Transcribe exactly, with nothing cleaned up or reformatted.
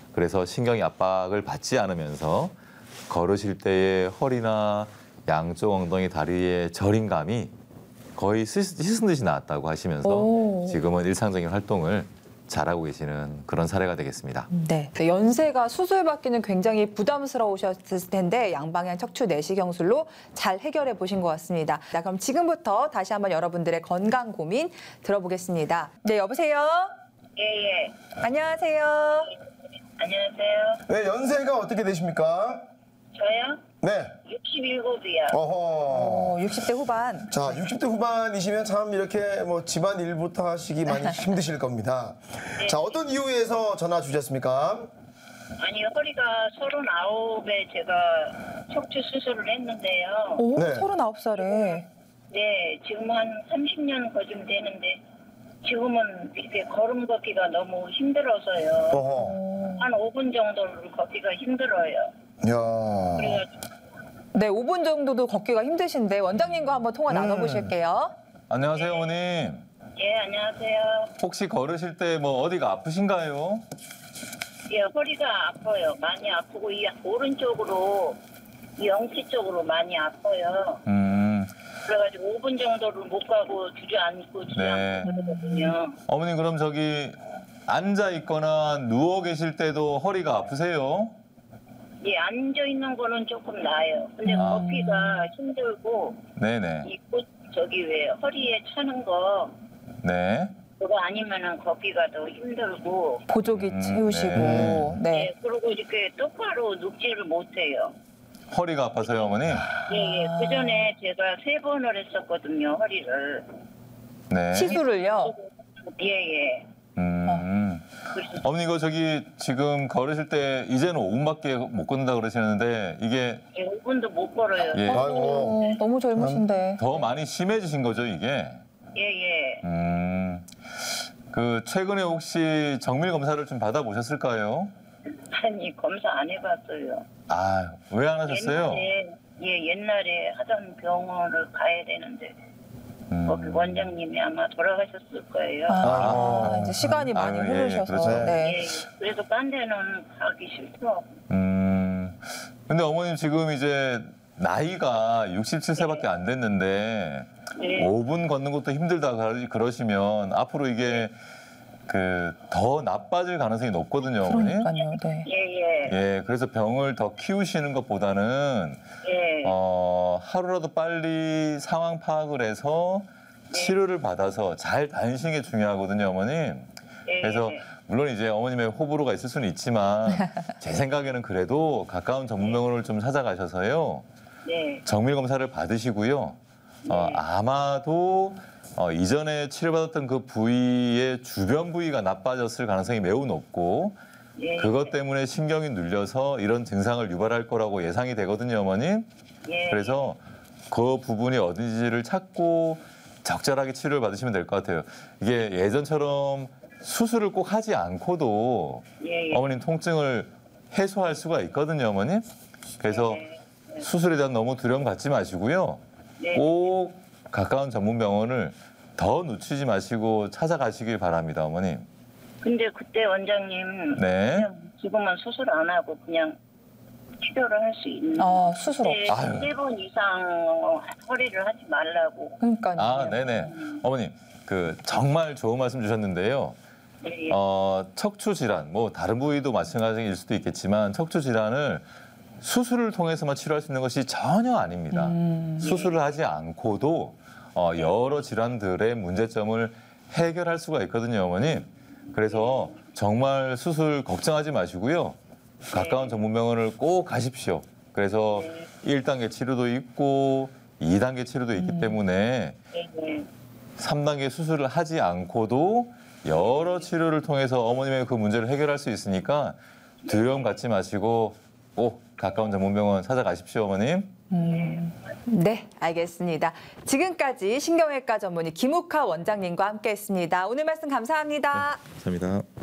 그래서 신경이 압박을 받지 않으면서 걸으실 때의 허리나 양쪽 엉덩이 다리의 저림감이 거의 씻은 듯이 나았다고 하시면서 오. 지금은 일상적인 활동을 잘하고 계시는 그런 사례가 되겠습니다. 네. 연세가 수술받기는 굉장히 부담스러우셨을 텐데 양방향 척추 내시경술로 잘 해결해 보신 것 같습니다. 자, 그럼 지금부터 다시 한번 여러분들의 건강 고민 들어보겠습니다. 네, 여보세요? 예, 예. 안녕하세요. 안녕하세요. 네, 연세가 어떻게 되십니까? 저요? 네. 육십일이요. 어허. 어, 육십 대 후반. 자, 육십 대 후반이시면 참 이렇게 뭐 집안 일부터 하시기 많이 힘드실 겁니다. 네. 자, 어떤 이유에서 전화 주셨습니까? 아니, 허리가 서른아홉에 제가 척추 수술을 했는데요. 오, 네. 서른아홉 살에. 네, 지금 한 삼십 년 거쯤 되는데 지금은 이렇게 걸음 걷기가 너무 힘들어서요. 어허. 한 오 분 정도를 걷기가 힘들어요. 야. 그래가지고 네, 오 분 정도도 걷기가 힘드신데 원장님과 한번 통화 나눠보실게요. 안녕하세요, 어머님. 예, 안녕하세요. 혹시 걸으실 때 뭐 어디가 아프신가요? 예, 허리가 아파요. 많이 아프고 이 오른쪽으로 이 영치 쪽으로 많이 아파요. 음, 그래가지고 오 분 정도를 못 가고 주저앉고 네. 주저앉고 그러거든요. 어머님 그럼 저기 앉아 있거나 누워 계실 때도 허리가 아프세요? 예, 앉아 있는 거는 조금 나아요. 근데 아. 걷기가 힘들고 네네. 이 꽃 저기 왜 허리에 차는 거 네. 그거 아니면은 걷기가 더 힘들고 보조기 음, 채우시고. 네. 네. 예, 그리고 이렇게 똑바로 눕지를 못해요. 허리가 아파서요, 어머님? 예, 예. 그 전에 제가 세 번을 했었거든요, 허리를. 네. 시술을요? 예, 예. 음. 그래서 어머니 이거 저기 지금 걸으실 때 이제는 오 분밖에 못 걷는다 그러시는데 이게 예, 오 분도 못 걸어요. 예. 아이고. 어, 너무 젊으신데. 더 많이 심해지신 거죠, 이게? 예, 예. 음. 그 최근에 혹시 정밀 검사를 좀 받아보셨을까요? 아니, 검사 안 해봤어요. 아, 왜 안 하셨어요? 옛날에, 예, 옛날에 하던 병원을 가야 되는데 음. 거기 원장님이 아마 돌아가셨을 거예요. 아, 아이고. 이제 시간이 많이 아유, 예, 흐르셔서. 그렇죠. 네. 예, 그래서 딴 데는 가기 싫더라고. 음. 근데 어머님 지금 이제 나이가 육십칠 세밖에 안 됐는데 예. 오 분 걷는 것도 힘들다 그러- 그러시면 앞으로 이게 그 더 나빠질 가능성이 높거든요, 어머니. 그러니까요. 네. 예, 예, 예, 그래서 병을 더 키우시는 것보다는 예. 어, 하루라도 빨리 상황 파악을 해서 치료를 받아서 잘 다니시는 게 중요하거든요, 어머님. 예, 그래서 예. 물론 이제 어머님의 호불호가 있을 수는 있지만 제 생각에는 그래도 가까운 전문병원을 좀 찾아가셔서요. 네, 정밀 검사를 받으시고요. 어, 네. 아마도 어, 이전에 치료받았던 그 부위의 주변 부위가 나빠졌을 가능성이 매우 높고 예. 그것 때문에 신경이 눌려서 이런 증상을 유발할 거라고 예상이 되거든요, 어머님. 예. 그래서 그 부분이 어딘지를 찾고 적절하게 치료를 받으시면 될 것 같아요. 이게 예전처럼 수술을 꼭 하지 않고도 예, 예. 어머님 통증을 해소할 수가 있거든요, 어머님. 그래서 네. 수술에 대한 너무 두려움 갖지 마시고요. 네. 꼭 가까운 전문병원을 더 늦추지 마시고 찾아가시길 바랍니다, 어머님. 근데 그때 원장님 네. 그냥 지금은 수술 안 하고 그냥 치료를 할 수 있는 아, 수술 없이. 아유. 세 번 이상 허리를 하지 말라고. 그러니까요. 아, 네네. 어머님, 그 정말 좋은 말씀 주셨는데요. 예, 예. 어, 척추 질환, 뭐 다른 부위도 마찬가지일 수도 있겠지만 척추 질환을 수술을 통해서만 치료할 수 있는 것이 전혀 아닙니다. 음. 수술을 하지 않고도 어, 여러 질환들의 문제점을 해결할 수가 있거든요, 어머님. 그래서 정말 수술 걱정하지 마시고요. 가까운 전문병원을 꼭 가십시오. 그래서 일 단계 치료도 있고 이 단계 치료도 있기 때문에 예, 예. 삼 단계 수술을 하지 않고도 여러 치료를 통해서 어머님의 그 문제를 해결할 수 있으니까 두려움 갖지 마시고 꼭 가까운 전문병원 찾아가십시오, 어머님. 음. 네, 알겠습니다. 지금까지 신경외과 전문의 김욱하 원장님과 함께했습니다. 오늘 말씀 감사합니다. 감사합니다.